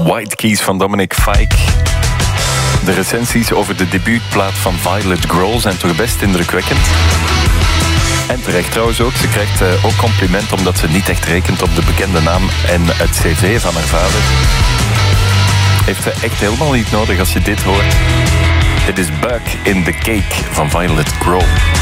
White Keys van Dominic Fike. De recensies over de debuutplaat van Violet Grohl zijn toch best indrukwekkend. En terecht trouwens ook. Ze krijgt ook compliment omdat ze niet echt rekent op de bekende naam en het cv van haar vader. Heeft ze echt helemaal niet nodig als je dit hoort. Dit is Bug in the Cake van Violet Grohl.